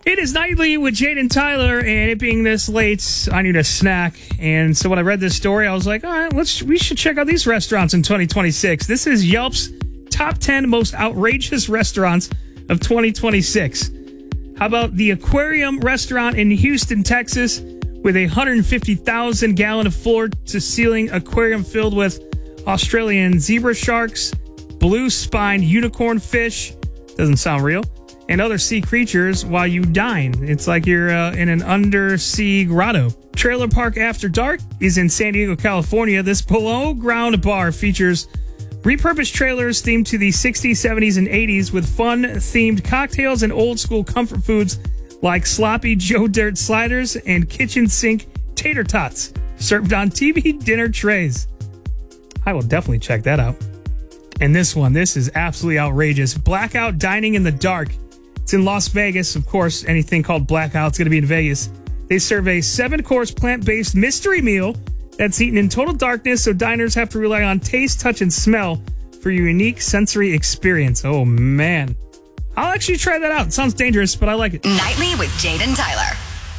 It is Nightly with Jade and Tyler, and it being this late, I need a snack. And so when I read this story, I was like, all right, we should check out these restaurants in 2026. This is Yelp's top 10 most outrageous restaurants of 2026. How about the Aquarium restaurant in Houston, Texas, with a 150,000 gallon of floor-to-ceiling aquarium filled with Australian zebra sharks, blue-spined unicorn fish, doesn't sound real, and other sea creatures while you dine. It's like you're in an undersea grotto. Trailer Park After Dark is in San Diego, California. This below-ground bar features repurposed trailers themed to the 60s, 70s, and 80s with fun-themed cocktails and old-school comfort foods like sloppy Joe Dirt sliders and kitchen sink tater tots served on TV dinner trays. I will definitely check that out. And this is absolutely outrageous. Blackout Dining in the Dark. It's in Las Vegas. Of course, anything called Blackout's going to be in Vegas. They serve a 7-course plant-based mystery meal that's eaten in total darkness, so diners have to rely on taste, touch, and smell for your unique sensory experience. Oh, man. I'll actually try that out. It sounds dangerous, but I like it. Nightly with Jade and Tyler.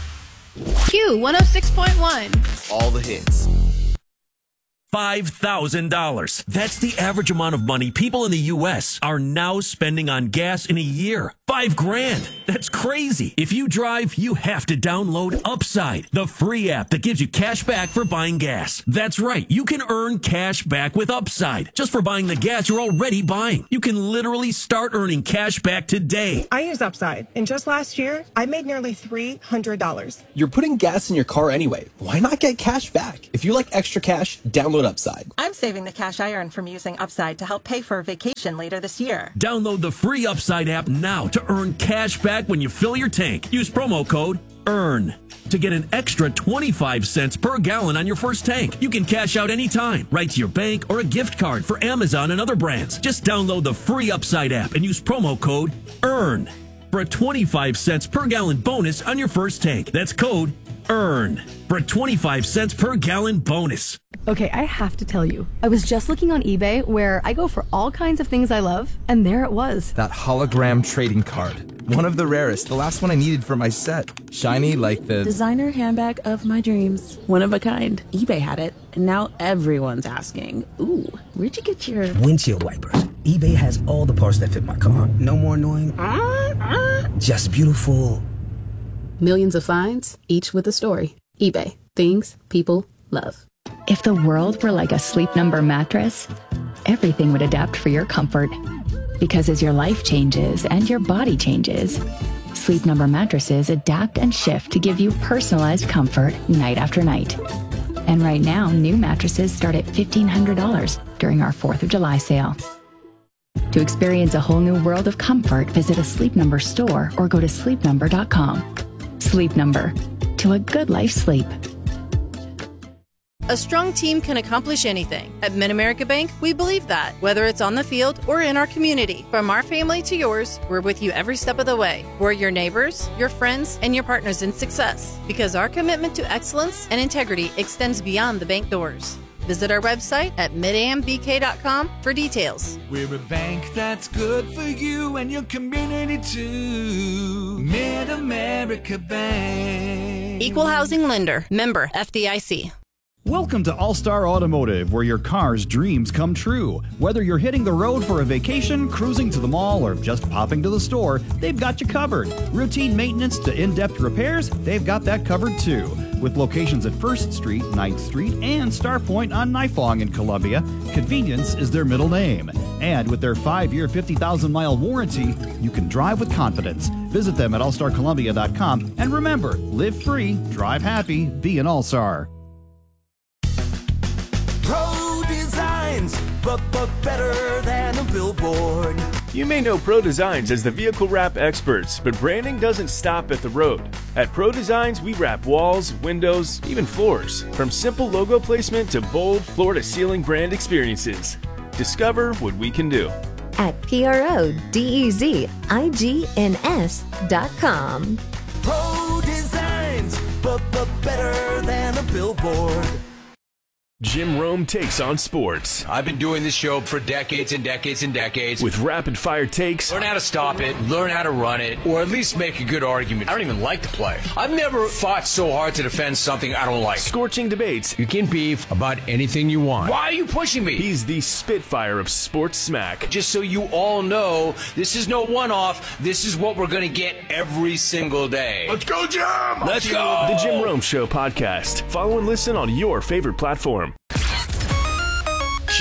Q106.1. All the hits. $5,000. That's the average amount of money people in the U.S. are now spending on gas in a year. $5,000. That's crazy. If you drive, you have to download Upside, the free app that gives you cash back for buying gas. That's right. You can earn cash back with Upside just for buying the gas you're already buying. You can literally start earning cash back today. I use Upside, and just last year, I made nearly $300. You're putting gas in your car anyway. Why not get cash back? If you like extra cash, download Upside. I'm saving the cash I earn from using Upside to help pay for a vacation later this year. Download the free Upside app now to earn cash back when you fill your tank. Use promo code EARN to get an extra 25 cents per gallon on your first tank. You can cash out anytime, right to your bank or a gift card for Amazon and other brands. Just download the free Upside app and use promo code EARN for a 25 cents per gallon bonus on your first tank. That's code EARN for a 25 cents per gallon bonus. Okay, I have to tell you, I was just looking on eBay where I go for all kinds of things I love, and there it was. That hologram trading card. One of the rarest, the last one I needed for my set. Shiny like the designer handbag of my dreams. One of a kind. eBay had it, and now everyone's asking, ooh, where'd you get your windshield wipers? eBay has all the parts that fit my car. No more annoying, just beautiful. Millions of finds, each with a story. eBay. Things people love. If the world were like a Sleep Number mattress, everything would adapt for your comfort. Because as your life changes and your body changes, Sleep Number mattresses adapt and shift to give you personalized comfort night after night. And right now, new mattresses start at $1,500 during our 4th of July sale. To experience a whole new world of comfort, visit a Sleep Number store or go to sleepnumber.com. Sleep Number. To a good life sleep. A strong team can accomplish anything. At Mid-America Bank, we believe that. Whether it's on the field or in our community, from our family to yours, we're with you every step of the way. We're your neighbors, your friends, and your partners in success. Because our commitment to excellence and integrity extends beyond the bank doors. Visit our website at midambk.com for details. We're a bank that's good for you and your community too. Mid-America Bank. Equal housing lender. Member FDIC. Welcome to All-Star Automotive, where your car's dreams come true. Whether you're hitting the road for a vacation, cruising to the mall, or just popping to the store, they've got you covered. Routine maintenance to in-depth repairs, they've got that covered too. With locations at 1st Street, 9th Street, and Star Point on Nifong in Columbia, convenience is their middle name. And with their 5-year, 50,000-mile warranty, you can drive with confidence. Visit them at allstarcolumbia.com. And remember, live free, drive happy, be an All-Star. Pro Designs, but better than a billboard. You may know Pro Designs as the vehicle wrap experts, but branding doesn't stop at the road. At Pro Designs, we wrap walls, windows, even floors. From simple logo placement to bold floor-to-ceiling brand experiences. Discover what we can do at PRODEZIGNS.com. Pro Designs, but better than a billboard. Jim Rome takes on sports. I've been doing this show for decades and decades and decades. With rapid-fire takes. Learn how to stop it, learn how to run it, or at least make a good argument. I don't even like the play. I've never fought so hard to defend something I don't like. Scorching debates. You can beef about anything you want. Why are you pushing me? He's the Spitfire of sports smack. Just so you all know, this is no one-off. This is what we're going to get every single day. Let's go, Jim! Let's go! The Jim Rome Show podcast. Follow and listen on your favorite platform.